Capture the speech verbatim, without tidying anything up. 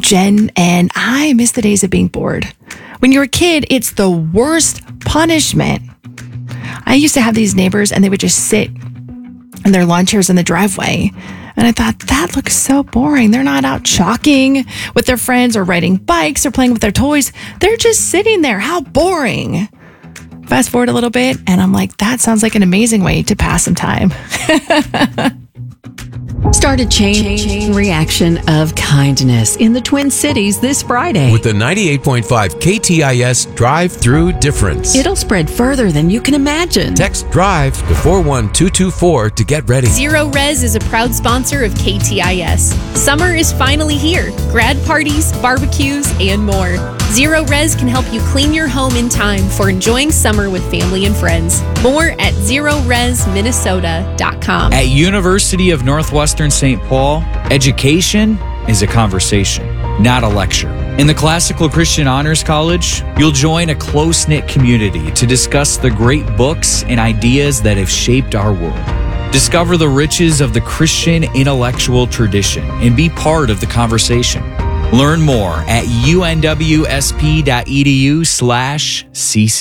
Jen, and I miss the days of being bored. When you're a kid, it's the worst punishment. I used to have these neighbors, and they would just sit in their lawn chairs in the driveway. And I thought, that looks so boring. They're not out chalking with their friends or riding bikes or playing with their toys. They're just sitting there. How boring. Fast forward a little bit, and I'm like, that sounds like an amazing way to pass some time. Start a chain, chain reaction of kindness in the Twin Cities this Friday. With the ninety-eight point five K T I S drive-through difference. It'll spread further than you can imagine. Text DRIVE to four one two two four to get ready. Zero Res is a proud sponsor of K T I S. Summer is finally here. Grad parties, barbecues, and more. Zero Res can help you clean your home in time for enjoying summer with family and friends. More at zero res minnesota dot com. At University of Northwestern Saint Paul, education is a conversation, not a lecture. In the Classical Christian Honors College, you'll join a close-knit community to discuss the great books and ideas that have shaped our world. Discover the riches of the Christian intellectual tradition and be part of the conversation. Learn more at unwsp.edu slash cc.